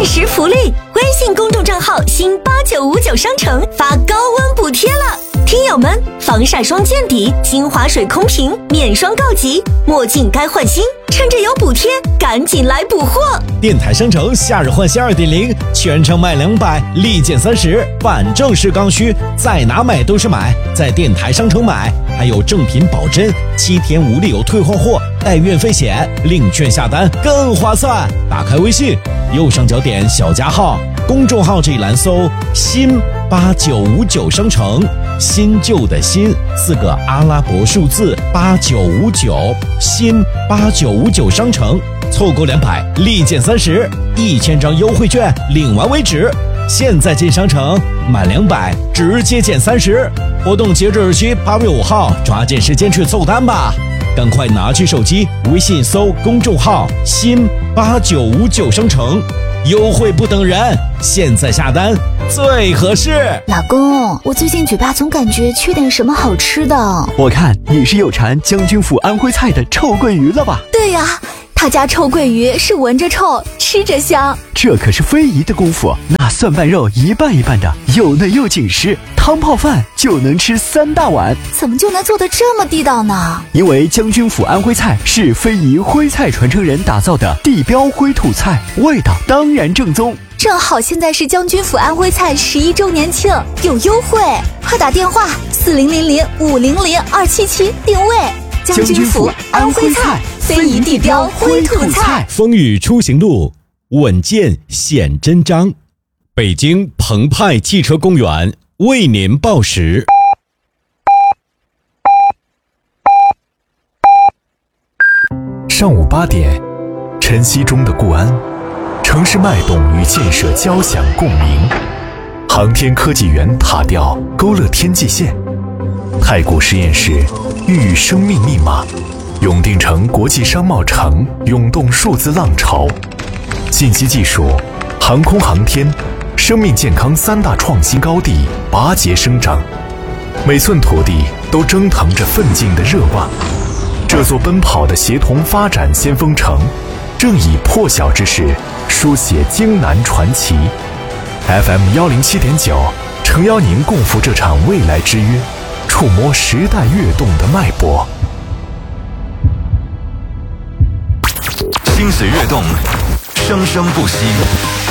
限时福利，微信公众账号新8959商城发高温补贴了。听友们，防晒霜见底，精华水空瓶免霜告急，墨镜该换新，趁着有补贴，赶紧来补货！ 电台商城夏日换新 2.0， 全程卖200，立减30，反正是刚需，在哪买都是买，在电台商城买，还有正品保真，7天无理由退换货，带运费险，领券下单更划算。打开微信，右上角点小加号，公众号这一栏搜新8959商城，新旧的新4个阿拉伯数字8959，新8959商城，错过200立减30，1000张优惠券领完为止。现在进商城，满200直接减30，活动截止日期8月5号，抓紧时间去凑单吧！赶快拿起手机，微信搜公众号新8959商城，优惠不等人，现在下单最合适。 老公，我最近嘴巴总感觉缺点什么好吃的。 我看你是有馋将军府安徽菜的臭鳜鱼了吧？ 对呀，他家臭鳜鱼是闻着臭，吃着香。 这可是非遗的功夫，那蒜瓣肉一半一半的，又嫩又紧实，汤泡饭就能吃3大碗。 怎么就能做得这么地道呢？ 因为将军府安徽菜是非遗徽菜传承人打造的地标徽土菜，味道当然正宗。 正好现在是将军府安徽菜11周年庆，有优惠，快打电话4000500277定位。将军府安徽菜，非遗地标徽土菜。 风雨出行路，稳健显真章。北京澎湃汽车公园为您报时。 上午8点，晨曦中的固安，城市脉动与建设交响共鸣。航天科技园塔吊勾勒天际线，太古实验室孕育生命密码，永定城国际商贸城涌动数字浪潮。信息技术、航空航天、生命健康3大创新高地拔节生长，每寸土地都蒸腾着奋进的热望。这座奔跑的协同发展先锋城，正以破晓之势书写京南传奇。FM 107.9，诚邀您共赴这场未来之约，触摸时代跃动的脉搏。 心随跃动，生生不息。